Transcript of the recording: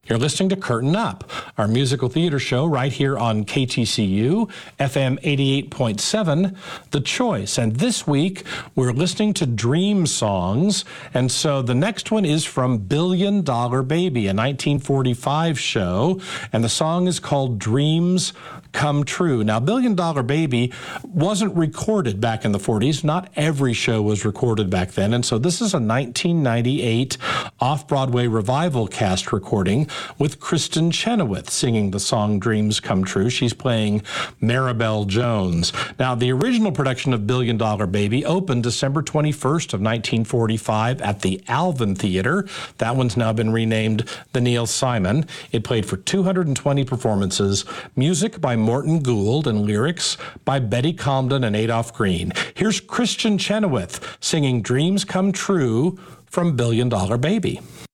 You're listening to Curtain Up, our musical theater show right here on KTCU, FM 88.7, The Choice. And this week, we're listening to dream songs. And so the next one is from Billion Dollar Baby, a 1945 show. And the song is called Dreams Come True. Now, Billion Dollar Baby wasn't recorded back in the 40s. Not every show was recorded back then. And so this is a 1998 off-Broadway revival cast recording with Kristin Chenoweth singing the song Dreams Come True. She's playing Maribel Jones. Now, the original production of Billion Dollar Baby opened December 21st of 1945 at the Alvin Theater. That one's now been renamed the Neil Simon. It played for 220 performances, music by Morton Gould and lyrics by Betty Comden and Adolph Green. Here's Kristin Chenoweth singing Dreams Come True from Billion Dollar Baby.